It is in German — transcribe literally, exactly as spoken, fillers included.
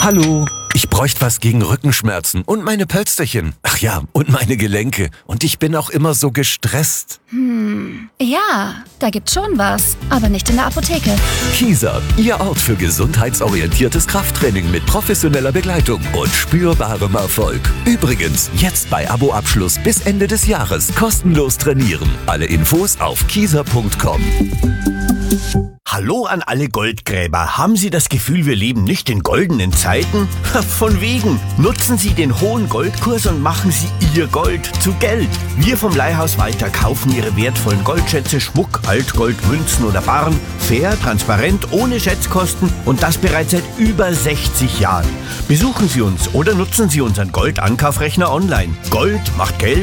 Hallo, ich bräuchte was gegen Rückenschmerzen und meine Pölsterchen. Ach ja, und meine Gelenke. Und ich bin auch immer so gestresst. Hm, ja, da gibt's schon was, aber nicht in der Apotheke. Kieser, Ihr Ort für gesundheitsorientiertes Krafttraining mit professioneller Begleitung und spürbarem Erfolg. Übrigens, jetzt bei Aboabschluss bis Ende des Jahres kostenlos trainieren. Alle Infos auf kieser punkt com. Hallo an alle Goldgräber. Haben Sie das Gefühl, wir leben nicht in goldenen Zeiten? Von wegen. Nutzen Sie den hohen Goldkurs und machen Sie Ihr Gold zu Geld. Wir vom Leihhaus Walter kaufen Ihre wertvollen Goldschätze, Schmuck, Altgold, Münzen oder Barren fair, transparent, ohne Schätzkosten und das bereits seit über sechzig Jahren. Besuchen Sie uns oder nutzen Sie unseren Goldankaufrechner online. Gold macht Geld.